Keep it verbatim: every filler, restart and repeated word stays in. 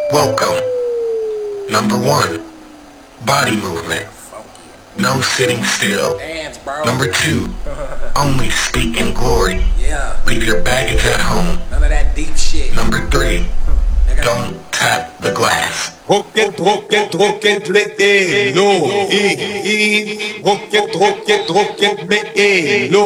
Welcome. Number one, body movement. No sitting still. Dance, bro. Number two, only speak in glory. Yeah. Leave your baggage at home. None of that deep shit. Number three, don't tap the glass. Rocket, rocket, rocket, let it low. E, e, rocket, rocket, rocket, let it low.